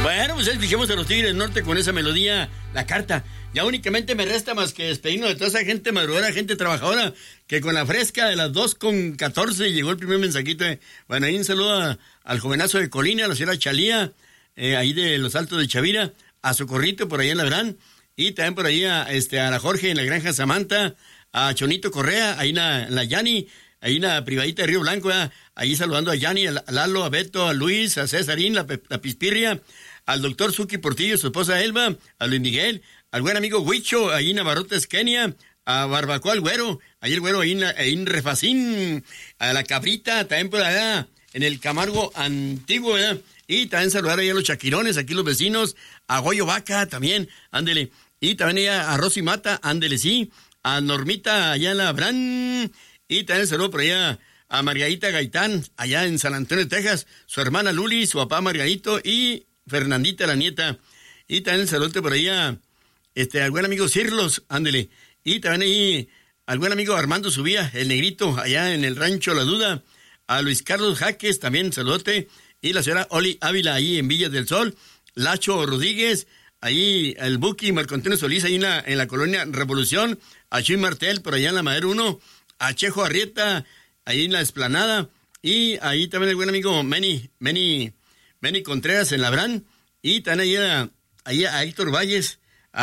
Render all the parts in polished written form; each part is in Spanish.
Bueno, pues escuchemos a los Tigres del Norte con esa melodía, La Carta. Ya únicamente me resta más que despedirnos de toda esa gente madrugadora, gente trabajadora, que con la fresca de las 2:14 llegó el primer mensajito. Bueno, ahí un saludo al jovenazo de Colina, a la señora Chalía, ahí de los Altos de Chavira, a Socorrito por ahí en Labrán, y también por ahí a la Jorge en la Granja Samantha, a Chonito Correa, ahí en la Yani, ahí en la privadita de Río Blanco, ahí saludando a Yani, a Lalo, a Beto, a Luis, a Césarín, la Pispirria, al doctor Suki Portillo, su esposa Elba, a Luis Miguel, al buen amigo Huicho, ahí en Navarrotes, Kenia, a Barbacoa, el güero, ahí el güero, ahí en Refacín, a la Cabrita, también por allá, en el Camargo Antiguo, ¿verdad? Y también saludar ahí a los Chaquirones, aquí los vecinos, a Goyo Vaca también, ándele, y también ella a Rosy Mata, ándele, sí, a Normita allá en la Bran, y también saludo por allá a Margarita Gaitán, allá en San Antonio, Texas, su hermana Luli, su papá Margarito y Fernandita, la nieta, y también saludo por allá al buen amigo Cirlos, ándele, y también ahí al buen amigo Armando Subía, el negrito, allá en el rancho La Duda, a Luis Carlos Jaques, también saludote, y la señora Oli Ávila, ahí en Villas del Sol, Lacho Rodríguez, ahí el Buki Marco Antonio Solís, ahí en la colonia Revolución, a Chuy Martel, por allá en la Madero 1, a Chejo Arrieta, ahí en la Esplanada, y ahí también el buen amigo Meni Contreras en Labrán, y también ahí a Héctor Valles, a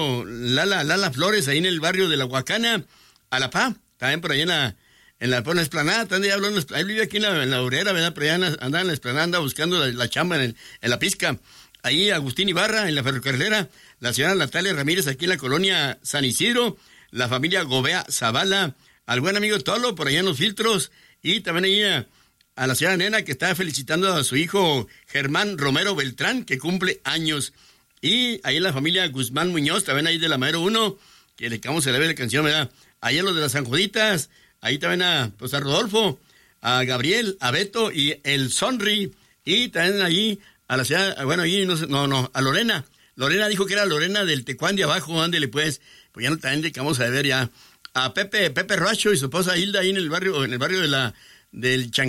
Lala Flores, ahí en el barrio de La Huacana, a La Pa, también por allá en la Esplanada, también él vive aquí en la Obrera, ¿verdad? Pero allá anda en la Esplanada, anda buscando la chamba en la pizca. Ahí Agustín Ibarra, en la ferrocarrilera, la señora Natalia Ramírez, aquí en la colonia San Isidro, la familia Gobea Zavala, al buen amigo Tolo, por allá en Los Filtros, y también ahí a la señora Nena, que está felicitando a su hijo Germán Romero Beltrán, que cumple años. Y ahí la familia Guzmán Muñoz, también ahí de la Madero 1, que le acabamos de ver la canción, ¿verdad? Ahí a los de las San Juditas, ahí también a Rodolfo, a Gabriel, a Beto y el Sonri, y también ahí a la ciudad, bueno, ahí a Lorena. Lorena dijo que era Lorena del Tecuán de abajo, ándele pues ya no también le acabamos de ver ya. A Pepe Roacho y su esposa Hilda ahí en el barrio del